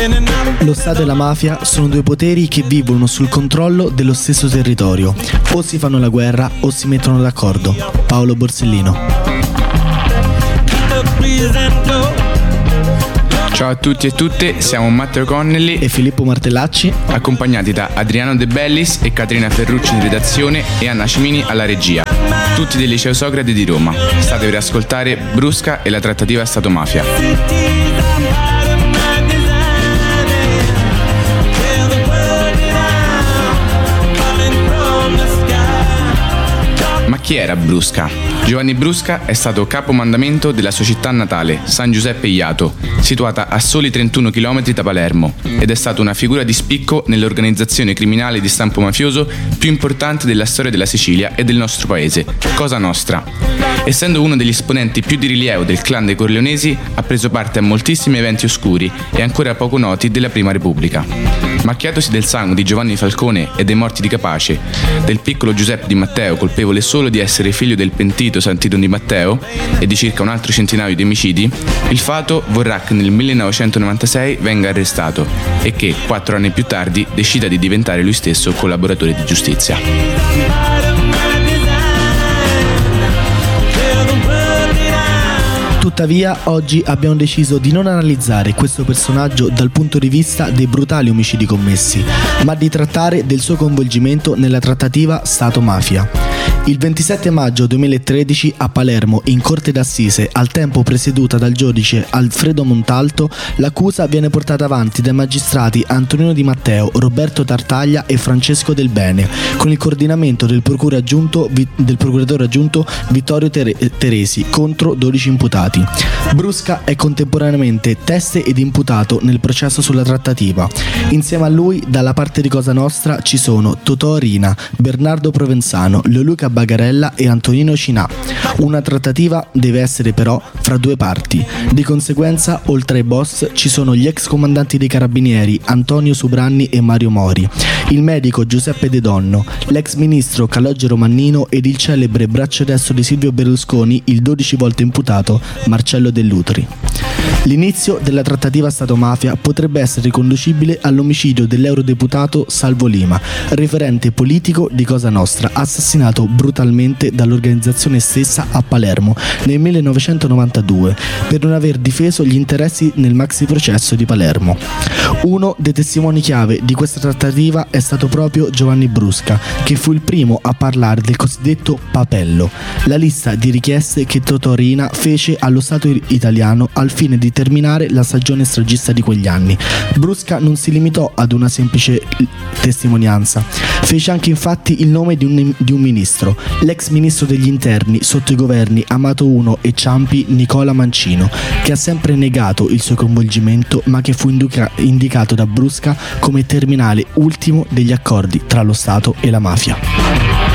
Lo Stato e la mafia sono due poteri che vivono sul controllo dello stesso territorio. O si fanno la guerra o si mettono d'accordo. Paolo Borsellino. Ciao a tutti e tutte, siamo Matteo Connelly e Filippo Martellacci, accompagnati da Adriano De Bellis e Caterina Ferrucci in redazione e Anna Cimini alla regia, tutti del Liceo Socrate di Roma. State per ascoltare Brusca e la trattativa Stato-mafia. Ma chi era Brusca? Giovanni Brusca è stato capomandamento della sua città natale, San Giuseppe Jato, situata a soli 31 km da Palermo, ed è stata una figura di spicco nell'organizzazione criminale di stampo mafioso più importante della storia della Sicilia e del nostro paese, Cosa Nostra. Essendo uno degli esponenti più di rilievo del clan dei Corleonesi, ha preso parte a moltissimi eventi oscuri e ancora poco noti della Prima Repubblica. Macchiatosi del sangue di Giovanni Falcone e dei morti di Capace, del piccolo Giuseppe Di Matteo, colpevole solo di essere figlio del pentito Sant'Ido Di Matteo e di circa un altro centinaio di omicidi, il fato vorrà che nel 1996 venga arrestato e che, 4 anni più tardi, decida di diventare lui stesso collaboratore di giustizia. Tuttavia, oggi abbiamo deciso di non analizzare questo personaggio dal punto di vista dei brutali omicidi commessi, ma di trattare del suo coinvolgimento nella trattativa Stato-mafia. Il 27 maggio 2013 a Palermo, in corte d'assise, al tempo presieduta dal giudice Alfredo Montalto, l'accusa viene portata avanti dai magistrati Antonino Di Matteo, Roberto Tartaglia e Francesco Del Bene, con il coordinamento del procuratore aggiunto Vittorio Teresi, contro 12 imputati. Brusca è contemporaneamente teste ed imputato nel processo sulla trattativa. Insieme a lui, dalla parte di Cosa Nostra, ci sono Totò Riina, Bernardo Provenzano, Leoluca Bagarella e Antonino Cinà. Una trattativa deve essere però fra due parti. Di conseguenza, oltre ai boss, ci sono gli ex comandanti dei carabinieri Antonio Subranni e Mario Mori, il medico Giuseppe De Donno, l'ex ministro Calogero Mannino ed il celebre braccio destro di Silvio Berlusconi, il 12 volte imputato Marcello Dell'Utri. L'inizio della trattativa Stato-mafia potrebbe essere riconducibile all'omicidio dell'eurodeputato Salvo Lima, referente politico di Cosa Nostra, assassinato brutalmente dall'organizzazione stessa a Palermo nel 1992 per non aver difeso gli interessi nel maxi processo di Palermo. Uno dei testimoni chiave di questa trattativa è stato proprio Giovanni Brusca, che fu il primo a parlare del cosiddetto papello, la lista di richieste che Totò Riina fece allo Stato italiano al fine di terminare la stagione stragista di quegli anni. Brusca non si limitò ad una semplice testimonianza, fece anche infatti il nome di un ministro, l'ex ministro degli interni sotto i governi Amato I e Ciampi, Nicola Mancino, che ha sempre negato il suo coinvolgimento, ma che fu indicato da Brusca come terminale ultimo degli accordi tra lo Stato e la mafia.